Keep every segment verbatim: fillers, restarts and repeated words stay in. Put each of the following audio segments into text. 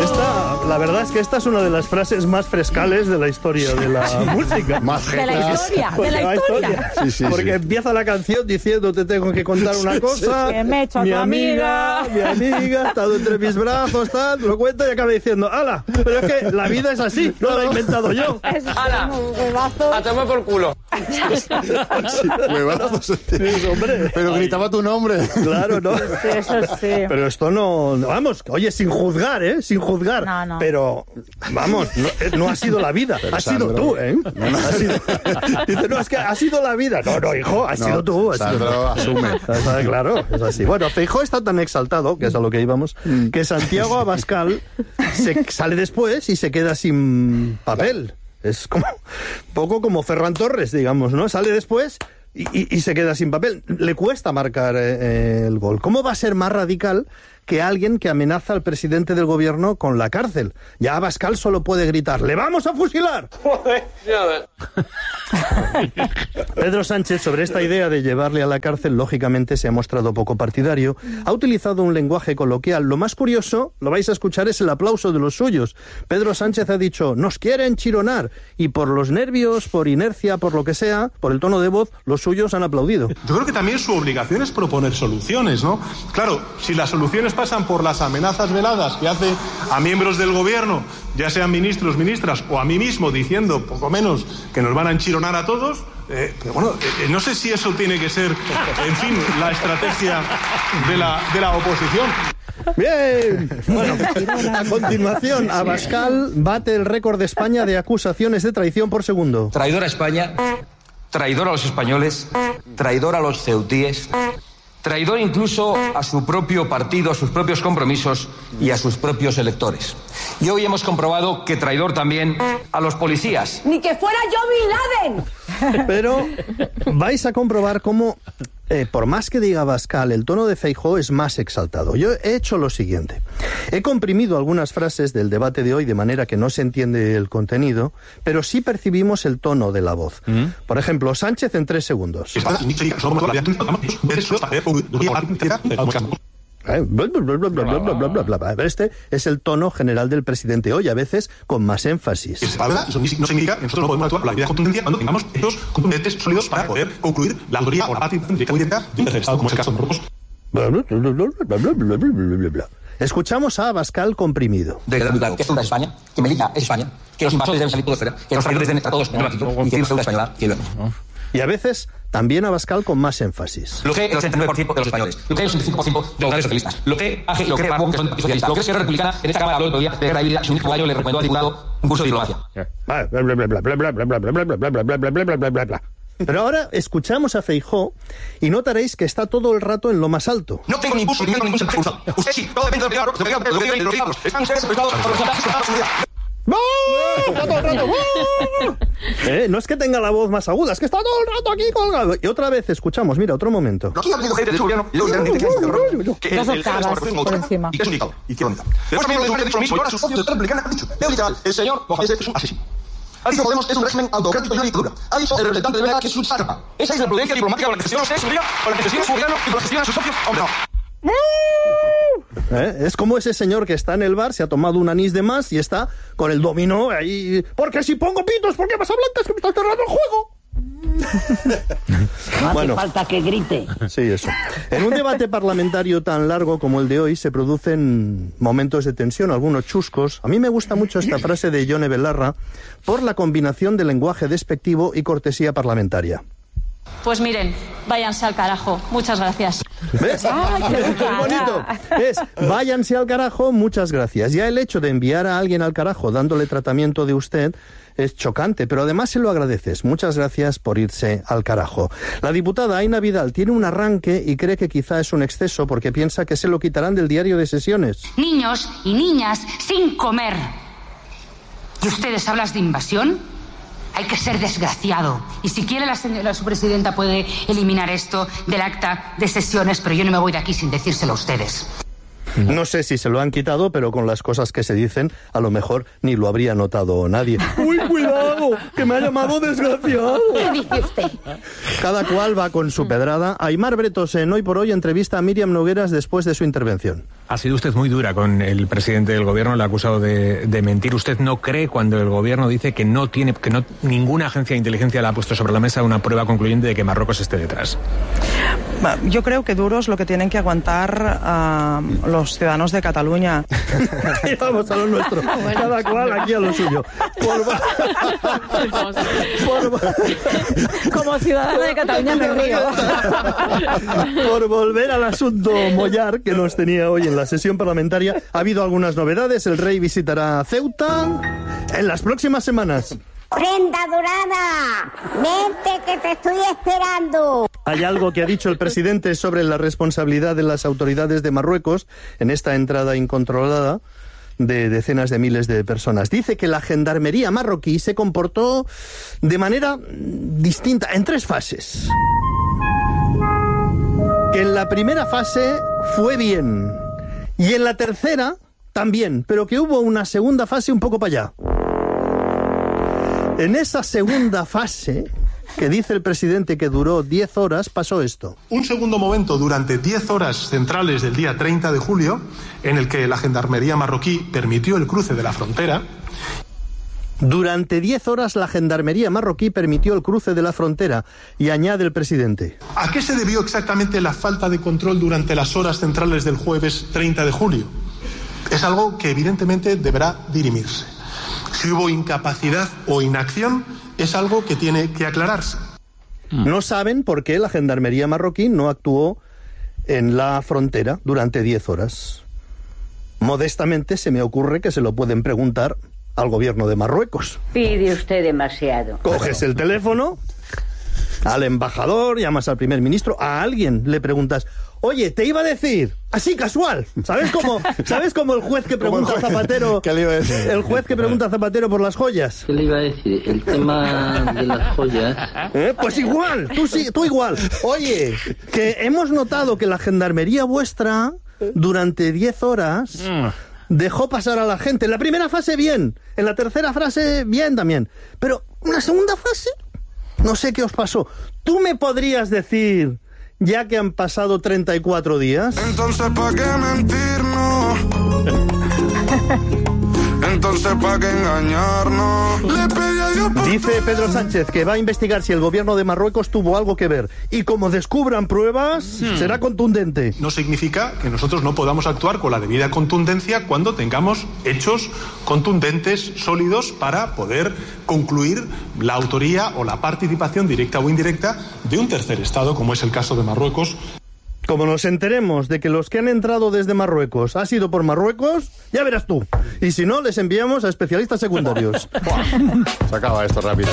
Esta, la verdad es que esta es una de las frases más frescales de la historia de la música. Más De la historia, de la historia. Sí, sí, Porque sí. empieza la canción diciendo te tengo que contar una cosa. Que me he hecho a mi tu amiga, amiga. mi amiga, ha estado entre mis brazos, tal, lo cuento y acaba diciendo, ¡hala! Pero es que la vida es así, no la he inventado yo. Es ¡Hala! un huevazo. A tomar por culo. Sí, huevazos. Sí, hombre. Pero gritaba tu nombre. Claro, ¿no? Sí, eso sí. Pero esto no, no- vamos, oye, sin juzgar, ¿eh? Sin juzgar. No, no. Pero, vamos, no, eh, no ha sido la vida, Pero, ha sido Sandro, tú, ¿eh? no, no. Ha sido- dice, no, es que ha sido la vida. No, no, hijo, ha No, sido tú. Ha sido Sandro, tú. asume. Está claro, es así. Bueno, Feijóo está tan exaltado, que es a lo que íbamos, que Santiago Abascal se sale después y se queda sin papel. Es como poco como Ferran Torres, digamos, ¿no? Sale después y, y- y se queda sin papel. Le cuesta marcar eh, el gol. ¿Cómo va a ser más radical que alguien que amenaza al presidente del gobierno con la cárcel? Ya Abascal solo puede gritar, ¡le vamos a fusilar! Joder, ya ves. Pedro Sánchez, sobre esta idea de llevarle a la cárcel, lógicamente se ha mostrado poco partidario. Ha utilizado un lenguaje coloquial. Lo más curioso, lo vais a escuchar, es el aplauso de los suyos. Pedro Sánchez ha dicho, nos quieren chironar. Y por los nervios, por inercia, por lo que sea, por el tono de voz, los suyos han aplaudido. Yo creo que también su obligación es proponer soluciones, ¿no? Claro, si las soluciones pasan por las amenazas veladas que hace a miembros del gobierno, ya sean ministros, ministras, o a mí mismo diciendo, poco menos, que nos van a enchironar a todos, eh, pero bueno, eh, no sé si eso tiene que ser, en fin, la estrategia de la, de la oposición. Bien. Bueno, a continuación, Abascal bate el récord de España de acusaciones de traición por segundo. Traidor a España, traidor a los españoles, traidor a los ceutíes, traidor incluso a su propio partido, a sus propios compromisos y a sus propios electores. Y hoy hemos comprobado que traidor también a los policías. Ni que fuera yo Bin Laden. Pero vais a comprobar cómo, eh, por más que diga Abascal, el tono de Feijóo es más exaltado. Yo he hecho lo siguiente. He comprimido algunas frases del debate de hoy de manera que no se entiende el contenido, pero sí percibimos el tono de la voz. Por ejemplo, Sánchez en tres segundos. Eh, bla, bla, bla, bla, bla, bla, bla, bla, bla, bla. Este es el tono general del presidente hoy, a veces con más énfasis. Esa palabra, eso no significa que nosotros no podemos actuar con la debida contundencia cuando tengamos hechos contundentes, sólidos, para poder concluir la autoría o la paz intrínsecamente de un tercer Estado, como es el caso de nosotros. Bla, bla, bla, bla, bla, bla, bla, bla, bla, bla, bla. Escuchamos a Abascal comprimido. De quedar muy claro que esto es España, que Melilla es España, que los invasores deben salir todos fuera, que los traidores deben estar todos en el banquillo y que hay una deuda española que vemos. Y a veces también Abascal con más énfasis. Lo que el ochenta y nueve por ciento de los españoles, lo que el ochenta y cinco por ciento de los grandes socialistas, lo que A G, lo que Ramón, que son socialistas, lo que es Esquerra Republicana, en esta Cámara habló el otro día de guerra y vida, y su único gallo le recomendó al diputado un curso de diplomacia. Bla, bla, bla, bla, bla, bla, bla, bla, bla, bla, bla, bla, bla, bla, bla, bla, bla, bla, bla. Pero ahora escuchamos a Feijóo y notaréis que está todo el rato en lo más alto. No tengo ningún sentimiento, ningún sentimiento. Usted sí, todo depende de lo que diga, de lo que diga, de lo que diga. Están ustedes preparados para los chantajes de la seguridad. ¡Oh! Está todo el rato. ¡Oh! Eh, no es que tenga la voz más aguda, es que está todo el rato aquí colgado. Y otra vez escuchamos, mira, otro momento. Aquí ha habido gente de su gobierno y luego dirán que es que Dos octavas por encima. y que es un dictador. Y que es un dictador. Después también de un dicho lo mismo y ahora sus socios de la Republicana han dicho. Leo literal, el señor Mohamed es un asesino. Ha dicho Podemos es un régimen autocrático y una dictadura. Ha dicho el representante de Vega que es un sátrapa. Esa es la prudencia diplomática con la que gestiona usted su día, con la que gestiona su gobierno y con la que gestiona sus socios. Hombre, no. ¿Eh? Es como ese señor que está en el bar, se ha tomado un anís de más y está con el dominó ahí. Porque si pongo pitos, ¿por qué pasa blancas? Que me está cerrando el juego. No hace Bueno. falta que grite. Sí, eso. En un debate parlamentario tan largo como el de hoy se producen momentos de tensión, algunos chuscos. A mí me gusta mucho esta frase de Yone Belarra por la combinación de lenguaje despectivo y cortesía parlamentaria. Pues miren, váyanse al carajo. Muchas gracias. ¿Ves? Ay, qué Es bonito. Es, váyanse al carajo, muchas gracias. Ya el hecho de enviar a alguien al carajo dándole tratamiento de usted es chocante, pero además se lo agradeces. Muchas gracias por irse al carajo. La diputada Aina Vidal tiene un arranque y cree que quizá es un exceso porque piensa que se lo quitarán del diario de sesiones. Niños y niñas sin comer. ¿Y ustedes hablan de invasión? Hay que ser desgraciado. Y si quiere la señora, su presidenta puede eliminar esto del acta de sesiones, pero yo no me voy de aquí sin decírselo a ustedes. No sé si se lo han quitado, pero con las cosas que se dicen, a lo mejor ni lo habría notado nadie. ¡Uy, cuidado! ¡Que me ha llamado desgraciado! ¿Qué dice usted? Cada cual va con su pedrada. Aimar Bretos en Hoy por Hoy entrevista a Míriam Nogueras después de su intervención. Ha sido usted muy dura con el presidente del gobierno, le ha acusado de, de mentir. ¿Usted no cree cuando el gobierno dice que no tiene, que no ninguna agencia de inteligencia le ha puesto sobre la mesa una prueba concluyente de que Marruecos esté detrás? Yo creo que duro es lo que tienen que aguantar uh, los ciudadanos de Cataluña. Y vamos a lo nuestro. Bueno, cada cual aquí a lo suyo. Por... Por... Como ciudadana de Cataluña me río. Por volver al asunto Mollar, que nos tenía hoy en la sesión parlamentaria, ha habido algunas novedades. El rey visitará Ceuta en las próximas semanas. Prenda dorada, vente que te estoy esperando. Hay algo que ha dicho el presidente sobre la responsabilidad de las autoridades de Marruecos en esta entrada incontrolada de decenas de miles de personas. Dice que la gendarmería marroquí se comportó de manera distinta en tres fases. Que en la primera fase fue bien y en la tercera también, pero que hubo una segunda fase un poco para allá. En esa segunda fase, que dice el presidente que duró diez horas, pasó esto. Un segundo momento durante diez horas centrales del día treinta de julio, en el que la gendarmería marroquí permitió el cruce de la frontera. Durante diez horas la gendarmería marroquí permitió el cruce de la frontera, y añade el presidente. ¿A qué se debió exactamente la falta de control durante las horas centrales del jueves treinta de julio? Es algo que evidentemente deberá dirimirse. Si hubo incapacidad o inacción, es algo que tiene que aclararse. No saben por qué la gendarmería marroquí no actuó en la frontera durante diez horas. Modestamente se me ocurre que se lo pueden preguntar al gobierno de Marruecos. Pide usted demasiado. Coges el teléfono, al embajador, llamas al primer ministro, a alguien le preguntas... Oye, te iba a decir, así casual, ¿sabes cómo, ¿sabes cómo el juez que pregunta a Zapatero, ¿Qué le iba a decir? el juez que pregunta a Zapatero por las joyas? ¿Qué le iba a decir? El tema de las joyas. ¿Eh? Pues igual, tú sí, tú igual. Oye, que hemos notado que la gendarmería vuestra durante diez horas dejó pasar a la gente. En la primera fase bien, en la tercera fase bien también, pero en la segunda fase no sé qué os pasó. ¿Tú me podrías decir? Ya que han pasado treinta y cuatro días. Entonces, ¿para qué mentirnos? Entonces, ¿para qué engañarnos? Le pedí a Dios por... Dice Pedro Sánchez que va a investigar si el gobierno de Marruecos tuvo algo que ver. Y como descubran pruebas, hmm. será contundente. No significa que nosotros no podamos actuar con la debida contundencia cuando tengamos hechos contundentes, sólidos, para poder concluir la autoría o la participación directa o indirecta de un tercer Estado, como es el caso de Marruecos. Como nos enteremos de que los que han entrado desde Marruecos ha sido por Marruecos, ya verás tú. Y si no, les enviamos a especialistas secundarios. Se acaba esto rápido.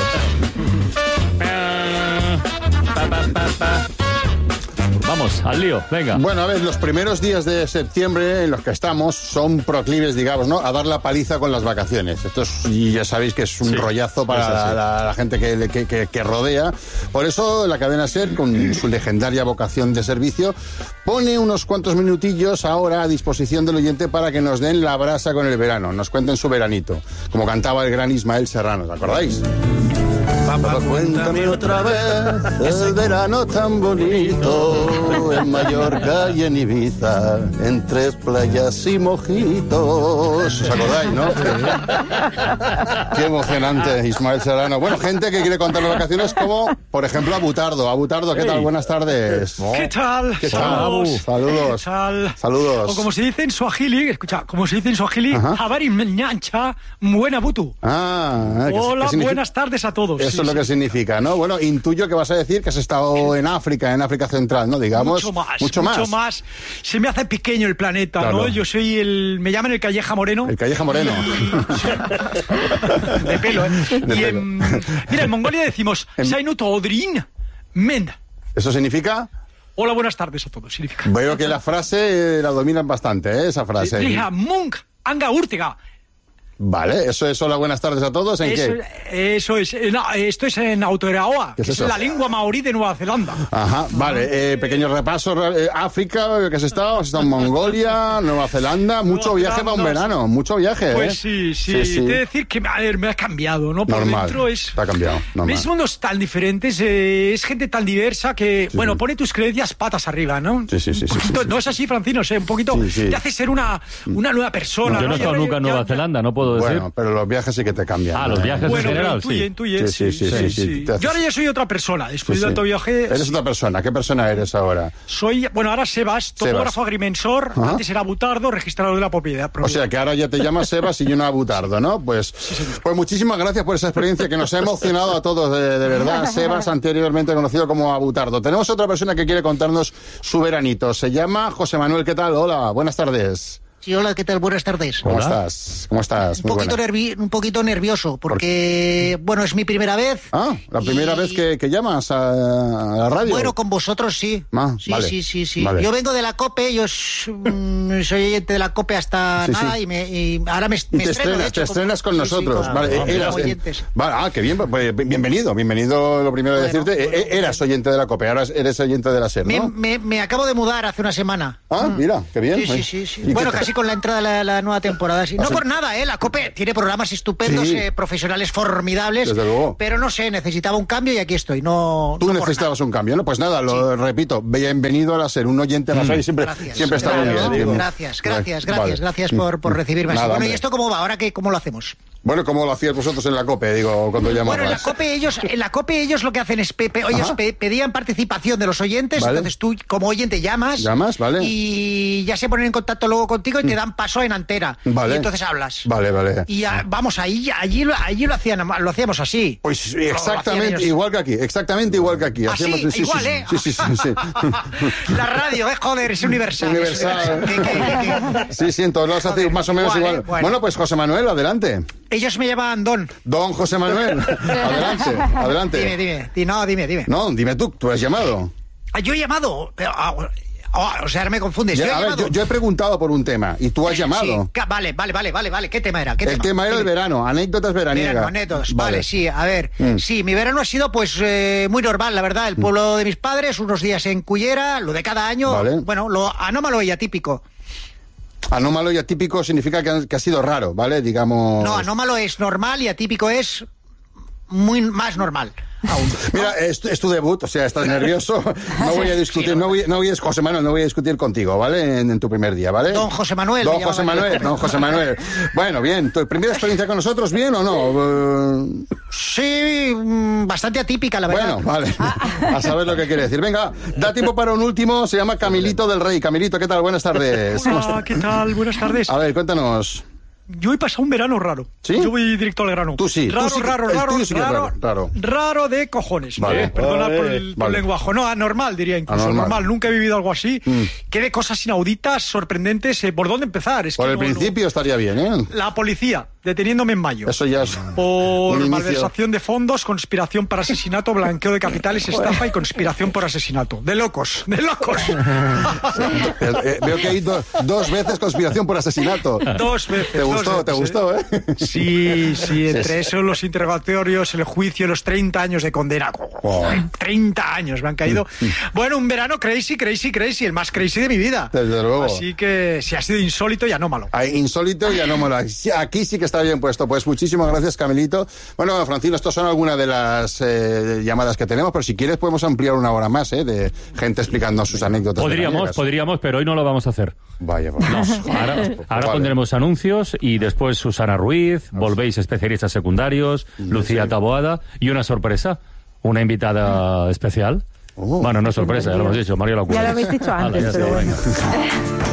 Vamos, al lío, venga. Bueno, a ver, los primeros días de septiembre en los que estamos son proclives, digamos, ¿no?, a dar la paliza con las vacaciones. Esto es, y ya sabéis que es un sí, rollazo para la, la, la gente que, que, que, que rodea. Por eso la cadena SER, con su legendaria vocación de servicio, pone unos cuantos minutillos ahora a disposición del oyente para que nos den la brasa con el verano, nos cuenten su veranito, como cantaba el gran Ismael Serrano, ¿os acordáis? Papá, cuéntame otra vez el verano tan bonito en Mallorca y en Ibiza, en tres playas y mojitos. ¿Os acordáis, no? Qué emocionante, Ismael Serrano. Bueno, gente que quiere contar las vacaciones, como, por ejemplo, Abutardo. Abutardo, ¿qué tal? Buenas tardes. ¿Qué tal? ¿Qué tal, Abu? Saludos. ¿Qué tal? Saludos. O como se dice en Swahili, escucha, como se dice en Swahili, Habari Menyancha, buena butu. Ah, hola, ¿qué buenas tardes a todos. Eso sí, es lo sí. que significa, ¿no? Bueno, intuyo que vas a decir que has estado en África, en África Central, ¿no? Digamos. Mucho más. Mucho más. Mucho más. Se me hace pequeño el planeta, claro. ¿no? Yo soy el... Me llaman el Calleja Moreno. El Calleja Moreno. De pelo, ¿eh? De y pelo. En, mira, en Mongolia decimos Sainut Odrin Mend. ¿Eso significa? Hola, buenas tardes a todos. Significa. Veo que la frase eh, la dominan bastante, ¿eh? Esa frase. Lija Munk Anga Urtega. Vale, eso es hola, buenas tardes a todos. ¿En eso, qué? Eso es, eh, no, esto es en Aotearoa, que es, es eso? la lengua maorí de Nueva Zelanda. Ajá, vale, eh, pequeño repaso, eh, África, ¿qué has estado? Has estado en Mongolia, Nueva Zelanda, mucho Nueva viaje Zelanda, para un verano, mucho viaje, Pues ¿eh? sí, sí, sí, sí. te he de decir que a ver, me ha cambiado, ¿no? Por Normal, dentro es... te ha cambiado, normal. Ves mundos tan diferentes, eh, es gente tan diversa que, Sí, bueno, sí. pone tus creencias patas arriba, ¿no? Sí, sí, sí. sí, sí, No, sí. no es así, Francino, sé, un poquito Sí, sí. te hace ser una, una nueva persona. Yo no he ¿no? estado Y ahora nunca en ya- Nueva ya- Zelanda, no puedo decir. Bueno, pero los viajes sí que te cambian. Ah, los viajes Bueno, en pero general, intuye, sí. intuye, Sí, sí, sí, sí, sí, te haces- Yo ahora ya soy otra persona, después Sí, de sí. tanto viaje. Eres otra persona. ¿Qué persona eres ahora? Soy, bueno, ahora Sebas, topógrafo agrimensor, Ajá. antes era Butardo, registrador de la propiedad. O sea, que ahora ya te llamas Sebas y yo no a Butardo, ¿no? Pues, pues muchísimas gracias por esa experiencia que nos ha emocionado a todos, de, de verdad. Sebas, anteriormente conocido como Abutardo. Tenemos otra persona que quiere contarnos su veranito. Se llama José Manuel. ¿Qué tal? Hola, buenas tardes. Sí, hola, ¿qué tal? Buenas tardes. ¿Cómo estás? ¿Cómo estás? Un Muy poquito, buena. nervi- un poquito nervioso, porque, bueno, es mi primera vez. Ah, la primera vez que, que llamas a, a la radio. Bueno, con vosotros sí. Ah, sí, vale. sí, sí, sí. Vale. Yo vengo de la COPE, yo s- mm, soy oyente de la COPE hasta Sí, nada sí. y, me, y ahora me, Y me te estreno, de estrenas, hecho, te estrenas con sí, sí, nosotros. con- vale, con eras, oyentes. vale, ah, qué bien, pues, bienvenido, bienvenido, lo primero de decirte. Eh, eras oyente de la COPE, ahora eres oyente de la SER, Me, ¿no? me, me acabo de mudar hace una semana. Ah, mira, qué bien. Sí, sí, sí. sí. ¿Y Bueno, qué tal? casi con la entrada de la, la nueva temporada. Sí. No Ah, sí. por nada, ¿eh? La COPE tiene programas estupendos, Sí. eh, profesionales formidables. Desde luego. Pero no sé, necesitaba un cambio y aquí estoy. No, Tú no por necesitabas un cambio, ¿no? Pues nada, lo repito, bienvenido a la SER, un oyente a la SER siempre, Gracias. siempre está muy Claro, bien. Gracias, gracias, Vale. gracias, gracias por, por recibirme así. Nada, Bueno, ¿y hombre. esto cómo va? ¿Ahora qué, cómo lo hacemos? Bueno, ¿cómo lo hacías vosotros en la COPE, digo, cuando llamabas? Bueno, en la COPE ellos, en la COPE ellos lo que hacen es pe- pe- ellos Ajá. pe- pedían participación de los oyentes, Vale. entonces tú como oyente llamas, Llamas, vale. y ya se ponen en contacto luego contigo y te dan paso en antera. Vale. Y entonces hablas. Vale, vale. Y ah, vamos, ahí, allí, lo- allí lo hacían, lo hacíamos así. Pues Lo- lo exactamente hacían ellos. igual que aquí, exactamente igual que aquí. ¿Ah, Hacíamos- sí? sí, Igual, sí, ¿eh? sí, sí, sí, sí. La radio, eh, joder, es universal. Universal. Es- que- que- que- Sí, sí, en todos lados hacéis más o menos igual, igual. eh, bueno. Bueno, pues José Manuel, adelante. Ellos me llaman Don. Don José Manuel, adelante, adelante. Dime, dime, di- no, dime, dime. No, dime tú, tú has llamado. Ah, Yo he llamado, pero, ah, ah, o sea, ahora me confundes. Ya, yo he a ver, llamado. yo, yo he preguntado por un tema y tú has llamado. Sí, ca- vale, vale, vale, vale, vale. ¿Qué tema era? ¿Qué El tema era el Dime. verano, anécdotas veraniegas. Verano, anécdotas. Vale. sí, a ver. Mm. Sí, mi verano ha sido pues eh, muy normal, la verdad. El pueblo de mis padres, unos días en Cullera, lo de cada año. Vale. Bueno, lo anómalo y atípico. Anómalo y atípico significa que ha, que ha sido raro, ¿vale? Digamos... No, anómalo es normal y atípico es muy más normal. Aún. Mira, es, es tu debut, o sea, estás nervioso. No voy a discutir, no voy, no voy a, José Manuel, no voy a discutir contigo, ¿vale? En, en tu primer día, ¿vale? Don José Manuel. Don me José llamaban. Manuel, don José Manuel. Bueno, bien, ¿tu primera experiencia con nosotros, bien o no? Eh, Sí, mm, bastante atípica, la verdad. Bueno, vale. A saber lo que quiere decir. Venga, da tiempo para un último, se llama Camilito del Rey. Camilito, ¿qué tal? Buenas tardes. ¿Cómo Hola, estás? ¿qué tal? Buenas tardes. A ver, cuéntanos. Yo he pasado un verano raro. ¿Sí? Yo voy directo al grano. Tú sí, Raro, tú sí que- raro, el raro, tuyo sí que es raro, raro, raro. raro de cojones. Vale. Eh, Perdona por el, por Vale. el lenguaje. No, anormal diría incluso. Anormal. Normal. Nunca he vivido algo así. Mm. Que de cosas inauditas, sorprendentes. eh, ¿Por dónde empezar? Es Por que el no- no- principio estaría bien, ¿eh? La policía, deteniéndome en mayo. Eso ya es Por un inicio. malversación de fondos, conspiración para asesinato, blanqueo de capitales, estafa y conspiración por asesinato. De locos, de locos. Eh, eh, veo que hay do- dos veces conspiración por asesinato. Dos veces. ¿Te dos gustó? veces, ¿Te ¿eh? gustó, eh? Sí, sí, entre Sí. eso los interrogatorios, el juicio, los treinta años de condena. Oh. treinta años me han caído. Bueno, un verano crazy, crazy, crazy, el más crazy de mi vida. Desde luego. Así que sí, ha sido insólito y anómalo. Ay, insólito y anómalo. Aquí sí que está bien puesto. Pues muchísimas gracias, Camilito. Bueno, Francino, estos son algunas de las eh, llamadas que tenemos, pero si quieres podemos ampliar una hora más, ¿eh? De gente explicando sus anécdotas. Podríamos, veraniegas. podríamos, pero hoy no lo vamos a hacer. Vaya, vaya. No, ahora, ahora Vale. pondremos anuncios y después Susana Ruiz, volvéis especialistas secundarios, Lucía Taboada y una sorpresa, una invitada especial. Bueno, no es sorpresa, ya lo hemos dicho, María Locura. Ya lo habéis dicho Hala, antes, ya pero está, bueno. venga.